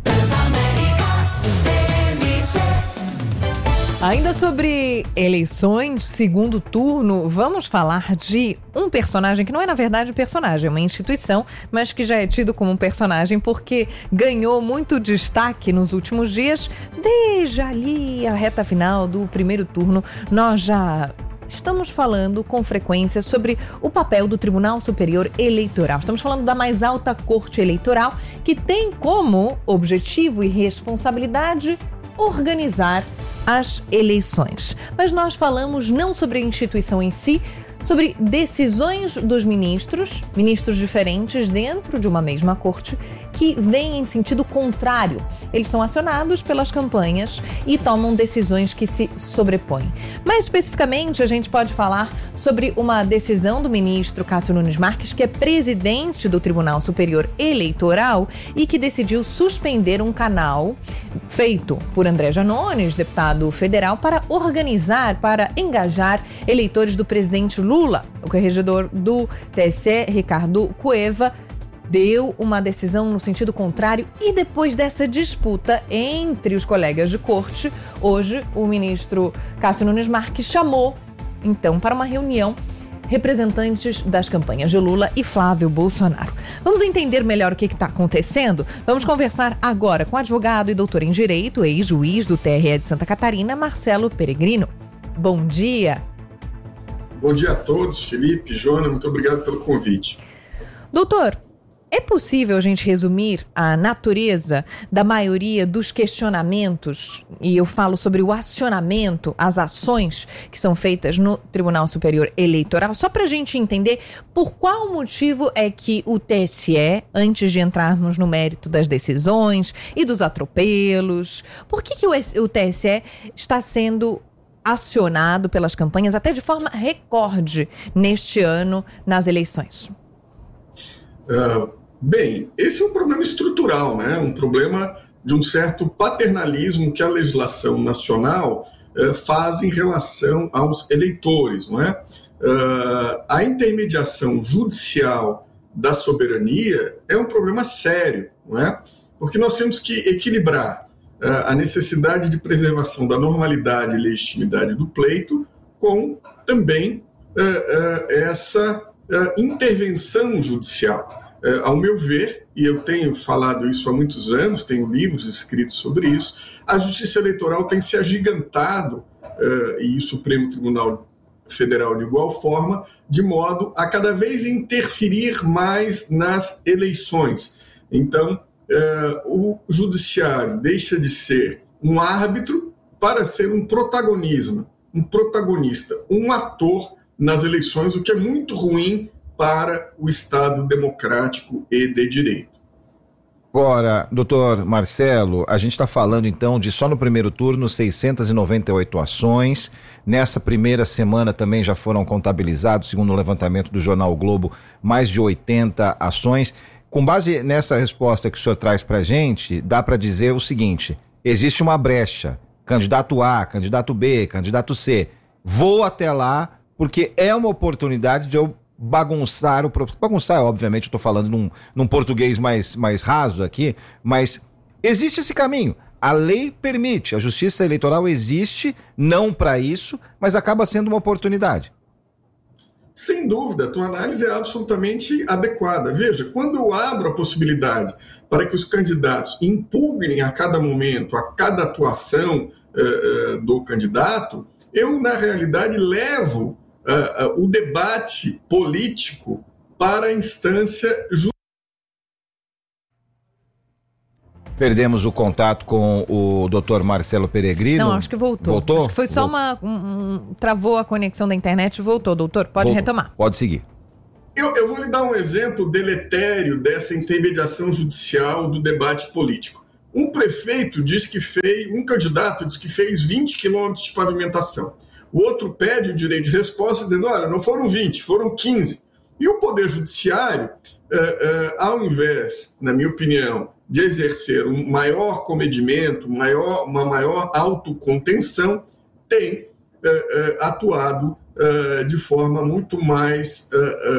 Ainda sobre eleições, segundo turno, vamos falar de um personagem que não é, na verdade, um personagem, é uma instituição, mas que já é tido como um personagem porque ganhou muito destaque nos últimos dias. Desde ali a reta final do primeiro turno, nós já estamos falando com frequência sobre o papel do Tribunal Superior Eleitoral. Estamos falando da mais alta corte eleitoral, que tem como objetivo e responsabilidade organizar as eleições. Mas nós falamos não sobre a instituição em si, sobre decisões dos ministros diferentes dentro de uma mesma corte, que vêm em sentido contrário. Eles são acionados pelas campanhas e tomam decisões que se sobrepõem. Mais especificamente, a gente pode falar sobre uma decisão do ministro Cássio Nunes Marques, que é presidente do Tribunal Superior Eleitoral e que decidiu suspender um canal feito por André Janones, deputado federal, para organizar, para engajar eleitores do presidente Lula. O corregedor do TSE, Ricardo Cueva, deu uma decisão no sentido contrário e depois dessa disputa entre os colegas de corte, hoje o ministro Cássio Nunes Marques chamou, então, para uma reunião representantes das campanhas de Lula e Flávio Bolsonaro. Vamos entender melhor o que está acontecendo? Vamos conversar agora com o advogado e doutor em Direito, ex-juiz do TRE de Santa Catarina, Marcelo Peregrino. Bom dia. Bom dia a todos, Felipe, Joana, muito obrigado pelo convite. Doutor, É possível a gente resumir a natureza da maioria dos questionamentos, e eu falo sobre o acionamento, as ações que são feitas no Tribunal Superior Eleitoral, só para a gente entender por qual motivo é que o TSE, antes de entrarmos no mérito das decisões e dos atropelos, por que o TSE está sendo acionado pelas campanhas até de forma recorde neste ano nas eleições? Bem, esse é um problema estrutural, né? Um problema de um certo paternalismo que a legislação nacional faz em relação aos eleitores, não é? A intermediação judicial da soberania é um problema sério, não é? Porque nós temos que equilibrar a necessidade de preservação da normalidade e legitimidade do pleito com também essa intervenção judicial. Ao meu ver, e eu tenho falado isso há muitos anos, tenho livros escritos sobre isso, a Justiça Eleitoral tem se agigantado, e o Supremo Tribunal Federal de igual forma, de modo a cada vez interferir mais nas eleições. Então, o judiciário deixa de ser um árbitro para ser um protagonista, um ator nas eleições, o que é muito ruim para o Estado democrático e de direito. Agora, doutor Marcelo, a gente está falando então de só no primeiro turno 698 ações. Nessa primeira semana também já foram contabilizados, segundo o levantamento do jornal o Globo, mais de 80 ações. Com base nessa resposta que o senhor traz para a gente, dá para dizer o seguinte: existe uma brecha, candidato A, candidato B, candidato C, vou até lá porque é uma oportunidade de eu bagunçar, obviamente, eu estou falando num português mais raso aqui, mas existe esse caminho. A lei permite, a justiça eleitoral existe, não para isso, mas acaba sendo uma oportunidade. Sem dúvida, a tua análise é absolutamente adequada. Veja, quando eu abro a possibilidade para que os candidatos impugnem a cada momento, a cada atuação do candidato, eu, na realidade, levo o debate político para a instância judicial. Perdemos o contato com o doutor Marcelo Peregrino. Não, acho que voltou. Voltou? Acho que foi só travou a conexão da internet e voltou, doutor. Pode retomar. Pode seguir. Eu vou lhe dar um exemplo deletério dessa intermediação judicial do debate político. Um prefeito diz que um candidato diz que fez 20 quilômetros de pavimentação. O outro pede o direito de resposta dizendo, olha, não foram 20, foram 15. E o Poder Judiciário, ao invés, na minha opinião, de exercer um maior comedimento, uma maior autocontenção, tem atuado de forma muito mais,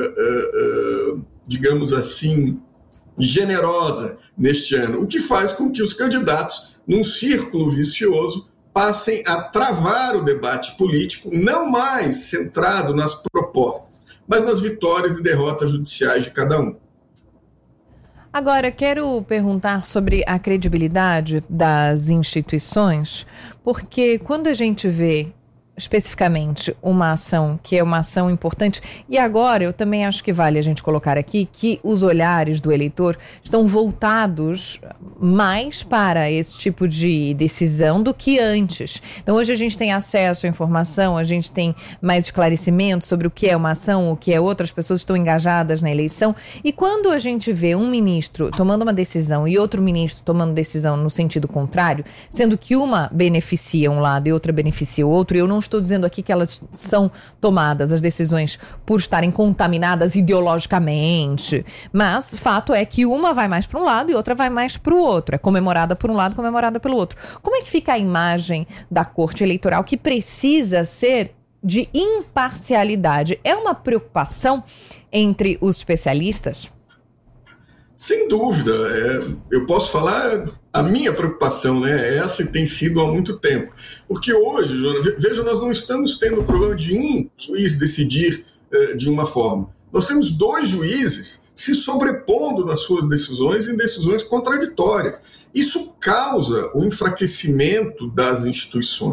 digamos assim, generosa neste ano, o que faz com que os candidatos, num círculo vicioso, passem a travar o debate político, não mais centrado nas propostas, mas nas vitórias e derrotas judiciais de cada um. Agora, quero perguntar sobre a credibilidade das instituições, porque quando a gente vê especificamente uma ação que é uma ação importante, e agora eu também acho que vale a gente colocar aqui que os olhares do eleitor estão voltados mais para esse tipo de decisão do que antes. Então hoje a gente tem acesso à informação, a gente tem mais esclarecimento sobre o que é uma ação, o que é outra, as pessoas estão engajadas na eleição, e quando a gente vê um ministro tomando uma decisão e outro ministro tomando decisão no sentido contrário, sendo que uma beneficia um lado e outra beneficia o outro, eu não estou dizendo aqui que elas são tomadas, as decisões, por estarem contaminadas ideologicamente, mas fato é que uma vai mais para um lado e outra vai mais para o outro, é comemorada por um lado, comemorada pelo outro. Como é que fica a imagem da Corte Eleitoral, que precisa ser de imparcialidade? É uma preocupação entre os especialistas? Sem dúvida, eu posso falar a minha preocupação, né? Essa tem sido há muito tempo. Porque hoje, Joana, veja, nós não estamos tendo o problema de um juiz decidir de uma forma. Nós temos dois juízes se sobrepondo nas suas decisões em decisões contraditórias. Isso causa o enfraquecimento das instituições.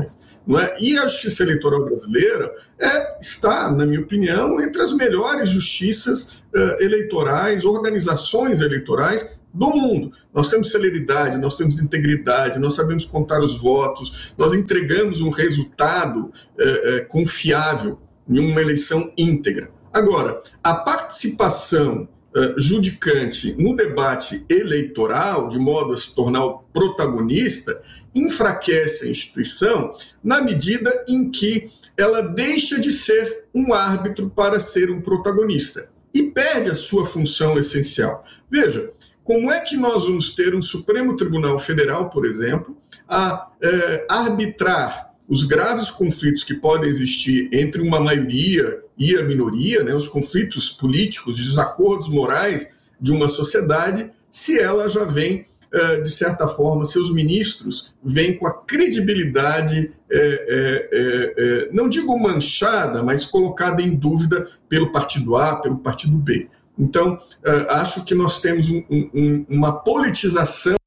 não é? E a justiça eleitoral brasileira está, na minha opinião, entre as melhores justiças eleitorais, organizações eleitorais do mundo. Nós temos celeridade, nós temos integridade, nós sabemos contar os votos, nós entregamos um resultado confiável em uma eleição íntegra. Agora, a participação judicante no debate eleitoral, de modo a se tornar o protagonista, enfraquece a instituição na medida em que ela deixa de ser um árbitro para ser um protagonista e perde a sua função essencial. Veja, como é que nós vamos ter um Supremo Tribunal Federal, por exemplo, a arbitrar os graves conflitos que podem existir entre uma maioria e a minoria, né, os conflitos políticos, desacordos morais de uma sociedade, se ela já vem, de certa forma, seus ministros vêm com a credibilidade, não digo manchada, mas colocada em dúvida pelo partido A, pelo partido B. Então, acho que nós temos uma politização.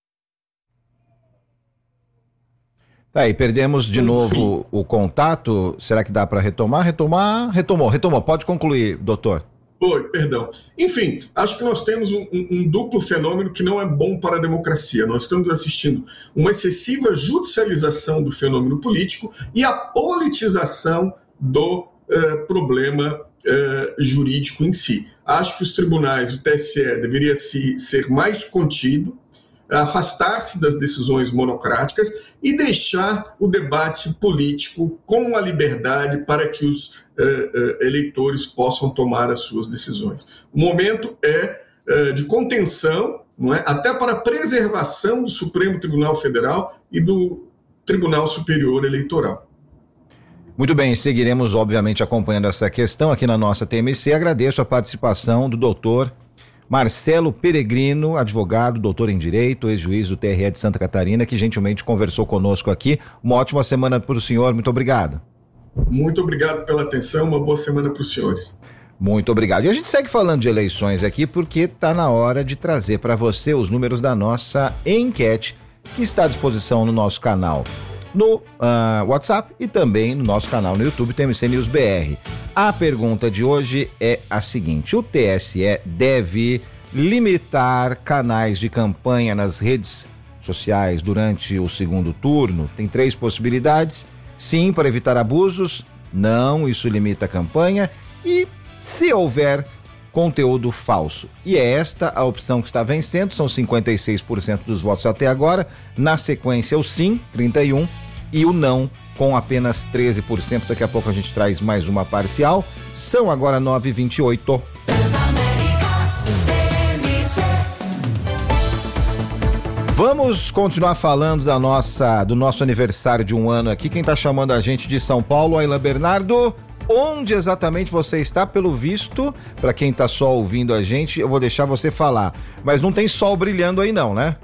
Tá aí, perdemos de novo o contato. Será que dá para retomar? Retomou. Pode concluir, doutor. Oi, perdão. Enfim, acho que nós temos um duplo fenômeno que não é bom para a democracia. Nós estamos assistindo uma excessiva judicialização do fenômeno político e a politização do problema jurídico em si. Acho que os tribunais, o TSE, deveria ser mais contido, afastar-se das decisões monocráticas e deixar o debate político com a liberdade para que os eleitores possam tomar as suas decisões. O momento é de contenção, não é? Até para a preservação do Supremo Tribunal Federal e do Tribunal Superior Eleitoral. Muito bem, seguiremos obviamente acompanhando essa questão aqui na nossa TMC. Agradeço a participação do doutor Marcelo Peregrino, advogado, doutor em Direito, ex-juiz do TRE de Santa Catarina, que gentilmente conversou conosco aqui. Uma ótima semana para o senhor, muito obrigado. Muito obrigado pela atenção, uma boa semana para os senhores. Muito obrigado. E a gente segue falando de eleições aqui porque está na hora de trazer para você os números da nossa enquete que está à disposição no nosso canal no WhatsApp e também no nosso canal no YouTube, TMC News BR. A pergunta de hoje é a seguinte: o TSE deve limitar canais de campanha nas redes sociais durante o segundo turno? Tem 3 possibilidades. Sim, para evitar abusos. Não, isso limita a campanha. E se houver conteúdo falso. E é esta a opção que está vencendo, são 56% dos votos até agora. Na sequência, o sim, 31%, e o não, com apenas 13%. Daqui a pouco a gente traz mais uma parcial. São agora 9h28. Vamos continuar falando do nosso aniversário de 1 ano aqui. Quem está chamando a gente de São Paulo, Ayla Bernardo. Onde exatamente você está? Pelo visto, para quem está só ouvindo a gente, eu vou deixar você falar. Mas não tem sol brilhando aí não, né?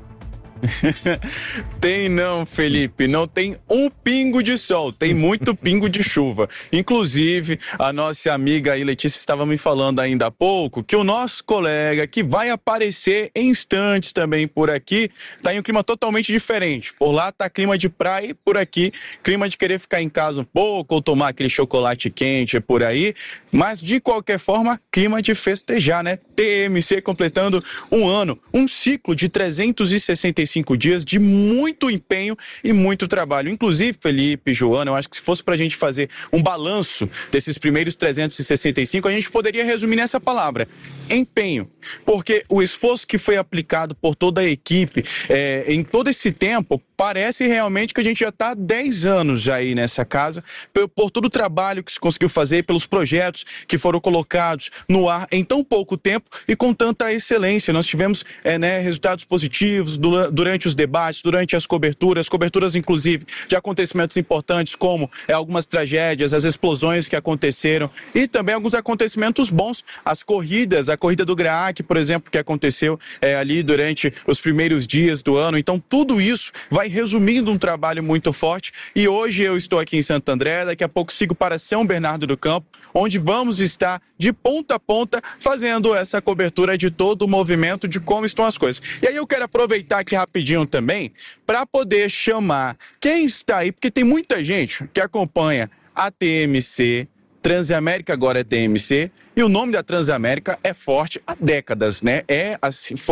Tem não, Felipe, não tem um pingo de sol, tem muito pingo de chuva. Inclusive, a nossa amiga aí, Letícia, estava me falando ainda há pouco que o nosso colega, que vai aparecer em instantes também por aqui, tá em um clima totalmente diferente. Por lá tá clima de praia e por aqui, clima de querer ficar em casa um pouco ou tomar aquele chocolate quente por aí. Mas, de qualquer forma, clima de festejar, né? TMC completando 1 ano, um ciclo de 365 dias de muito empenho e muito trabalho. Inclusive, Felipe, Joana, eu acho que se fosse pra gente fazer um balanço desses primeiros 365, a gente poderia resumir nessa palavra: empenho. Porque o esforço que foi aplicado por toda a equipe em todo esse tempo, parece realmente que a gente já está há 10 anos já aí nessa casa, por todo o trabalho que se conseguiu fazer, pelos projetos que foram colocados no ar em tão pouco tempo e com tanta excelência. Nós tivemos resultados positivos durante os debates, durante as coberturas inclusive de acontecimentos importantes como algumas tragédias, as explosões que aconteceram e também alguns acontecimentos bons, as corridas corrida do GRAAC, por exemplo, que aconteceu ali durante os primeiros dias do ano. Então, tudo isso vai resumindo um trabalho muito forte. E hoje eu estou aqui em Santo André, daqui a pouco sigo para São Bernardo do Campo, onde vamos estar de ponta a ponta fazendo essa cobertura de todo o movimento, de como estão as coisas. E aí eu quero aproveitar aqui rapidinho também para poder chamar quem está aí, porque tem muita gente que acompanha a TMC, Transamérica agora é TMC, e o nome da Transamérica é forte há décadas, né? É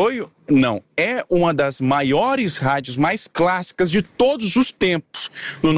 uma das maiores rádios mais clássicas de todos os tempos no